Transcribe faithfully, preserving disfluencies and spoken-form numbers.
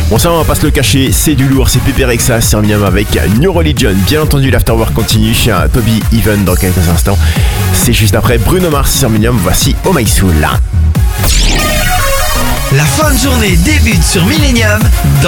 Bon, ça, on va pas se le cacher, c'est du lourd, c'est Pepe Rexha sur Millennium avec New Religion. Bien entendu, l'Afterwork continue chez Toby Even dans quelques instants. C'est juste après Bruno Mars sur Millennium. Voici Oh My Soul. La fin de journée débute sur Millennium dans